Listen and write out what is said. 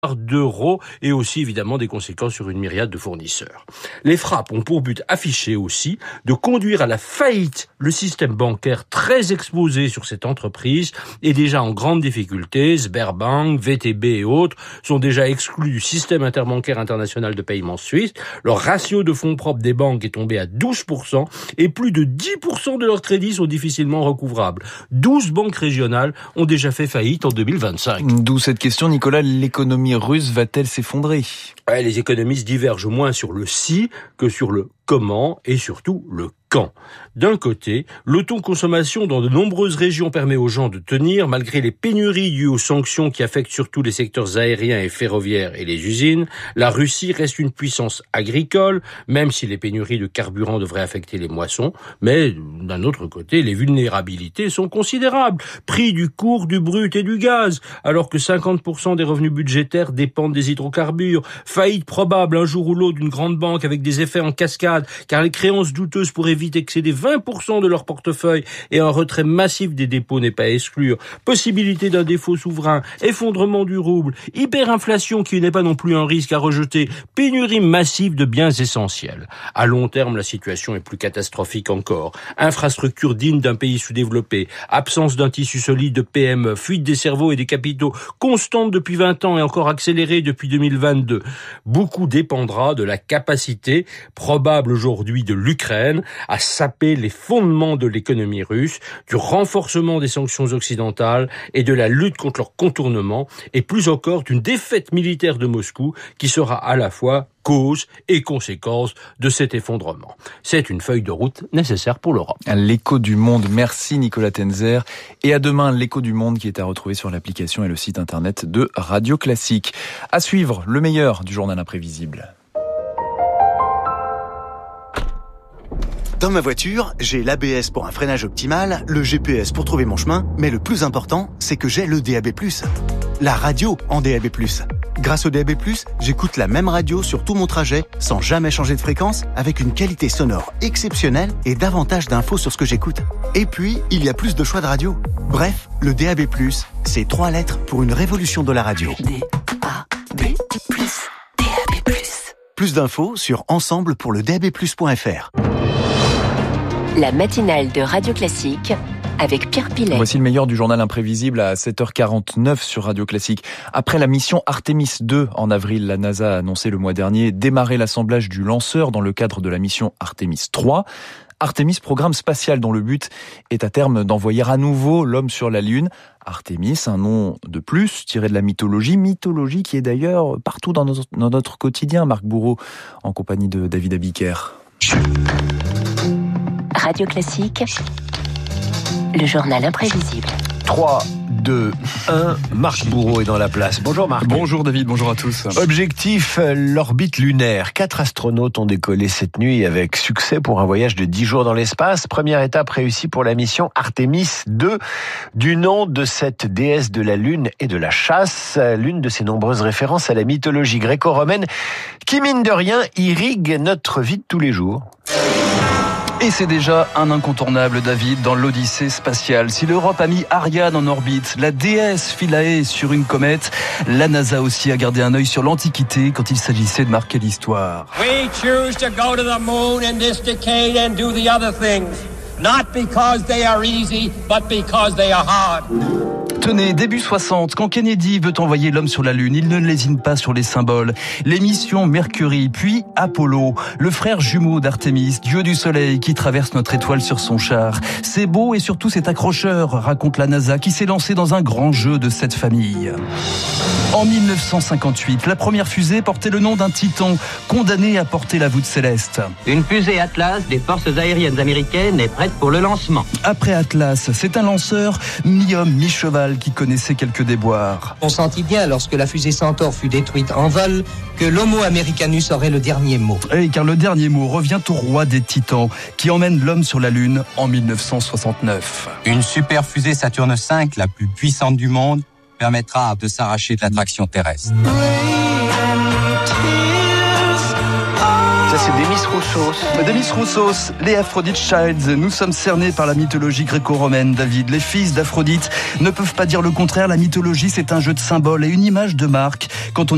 d'euros et aussi évidemment des conséquences sur une myriade de fournisseurs. Les frappes ont pour but affiché aussi de conduire à la faillite le système bancaire très exposé sur cette entreprise et déjà en grande difficulté. Sberbank, VTB et autres sont déjà exclus du système interbancaire international de paiement suisse. Leur ratio de fonds propres des banques est tombé à 12% et plus de 10% de leurs crédits sont difficilement recouvrables. 12 banques régionales ont déjà fait faillite en 2025. D'où cette question, Nicolas, l'économie russe va-t-elle s'effondrer ? Les économistes divergent moins sur le si que sur le comment et surtout le quand. D'un côté, l'autoconsommation dans de nombreuses régions permet aux gens de tenir malgré les pénuries dues aux sanctions qui affectent surtout les secteurs aériens et ferroviaires et les usines. La Russie reste une puissance agricole, même si les pénuries de carburant devraient affecter les moissons. Mais d'un autre côté, les vulnérabilités sont considérables. Prix du cours du brut et du gaz, alors que 50% des revenus budgétaires dépendent des hydrocarbures. Faillite probable un jour ou l'autre d'une grande banque avec des effets en cascade, car les créances douteuses pourraient vite excéder 20% de leur portefeuille et un retrait massif des dépôts n'est pas à exclure. Possibilité d'un défaut souverain, effondrement du rouble, hyperinflation qui n'est pas non plus un risque à rejeter, pénurie massive de biens essentiels. À long terme, la situation est plus catastrophique encore. Infrastructures dignes d'un pays sous-développé, absence d'un tissu solide de PME, fuite des cerveaux et des capitaux constante depuis 20 ans et encore accélérée depuis 2022. Beaucoup dépendra de la capacité probable aujourd'hui de l'Ukraine à saper les fondements de l'économie russe, du renforcement des sanctions occidentales et de la lutte contre leur contournement, et plus encore d'une défaite militaire de Moscou qui sera à la fois cause et conséquence de cet effondrement. C'est une feuille de route nécessaire pour l'Europe. L'écho du monde, merci Nicolas Tenzer. Et à demain, l'écho du monde qui est à retrouver sur l'application et le site internet de Radio Classique. À suivre, le meilleur du journal imprévisible. Dans ma voiture, j'ai l'ABS pour un freinage optimal, le GPS pour trouver mon chemin, mais le plus important, c'est que j'ai le DAB+. La radio en DAB+. Grâce au DAB+, j'écoute la même radio sur tout mon trajet, sans jamais changer de fréquence, avec une qualité sonore exceptionnelle et davantage d'infos sur ce que j'écoute. Et puis, il y a plus de choix de radio. Bref, le DAB+, c'est 3 lettres pour une révolution de la radio. DAB+, DAB+. Plus d'infos sur ensemble-pour-le-DAB+.fr. La matinale de Radio Classique avec Pierre Pillet. Voici le meilleur du journal imprévisible à 7h49 sur Radio Classique. Après la mission Artemis 2 en avril, la NASA a annoncé le mois dernier démarrer l'assemblage du lanceur dans le cadre de la mission Artemis 3. Artemis, programme spatial dont le but est à terme d'envoyer à nouveau l'homme sur la Lune. Artemis, un nom de plus tiré de la mythologie qui est d'ailleurs partout dans notre quotidien. Marc Bourreau en compagnie de David Abiker. Radio Classique, le journal imprévisible. 3, 2, 1, Marc Bourreau est dans la place. Bonjour Marc. Bonjour David, bonjour à tous. Objectif, l'orbite lunaire. 4 astronautes ont décollé cette nuit avec succès pour un voyage de 10 jours dans l'espace. Première étape réussie pour la mission Artemis 2, du nom de cette déesse de la Lune et de la chasse, l'une de ses nombreuses références à la mythologie gréco-romaine qui, mine de rien, irrigue notre vie de tous les jours. Et c'est déjà un incontournable, David, dans l'Odyssée spatiale. Si l'Europe a mis Ariane en orbite, la déesse Philae sur une comète, la NASA aussi a gardé un œil sur l'Antiquité quand il s'agissait de marquer l'histoire. We choose to go to the moon in this decade and do the other things. Not because they are easy, but because they are hard. Tenez, début 60, quand Kennedy veut envoyer l'homme sur la Lune, il ne lésine pas sur les symboles. Les missions Mercury, puis Apollo, le frère jumeau d'Artémis, dieu du soleil qui traverse notre étoile sur son char. C'est beau et surtout c'est accrocheur, raconte la NASA, qui s'est lancée dans un grand jeu de cette famille. En 1958, la première fusée portait le nom d'un titan, condamné à porter la voûte céleste. Une fusée Atlas des forces aériennes américaines est prête pour le lancement. Après Atlas, c'est un lanceur mi-homme, mi-cheval qui connaissait quelques déboires. On sentit bien, lorsque la fusée Centaure fut détruite en vol, que l'Homo Americanus aurait le dernier mot. Et car le dernier mot revient au roi des titans, qui emmène l'homme sur la Lune en 1969. Une super fusée Saturne V, la plus puissante du monde, permettra de s'arracher de l'attraction terrestre. Ça, c'est Demis Roussos. Demis Roussos, les Aphrodite Childs. Nous sommes cernés par la mythologie gréco-romaine, David. Les fils d'Aphrodite ne peuvent pas dire le contraire. La mythologie, c'est un jeu de symboles et une image de marque. Quand on